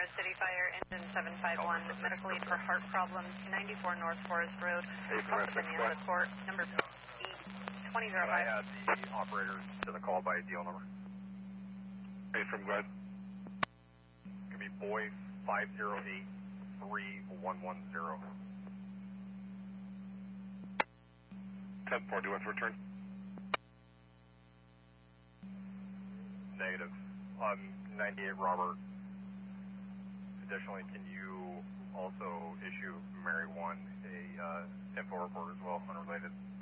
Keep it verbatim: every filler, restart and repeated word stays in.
Colorado City Fire, engine seven five one, medical aid for heart problems, ninety-four North Forest Road, Bonanza Court, number eight twenty oh five. I add the operator to the call by deal number. Hey, from Glenn. Give me boy five zero eight three one one zero. ten four, do you want to return? Negative. On ninety-eight Robert. Additionally, can you also issue Mary one a uh, info report as well, unrelated?